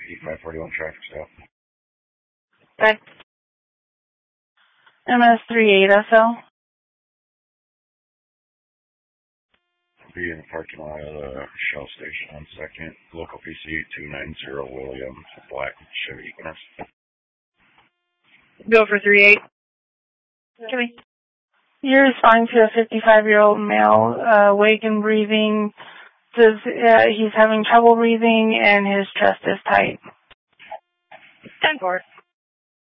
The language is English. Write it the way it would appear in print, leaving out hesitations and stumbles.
541 traffic stop. Okay. MS38SL. Be in the parking lot of the Shell station on 2nd. Local PC 290 William. Black Chevy Equinox. Go for 38. Come in. You're responding to a 55-year-old male, awake and breathing. Says he's having trouble breathing and his chest is tight. 10-4.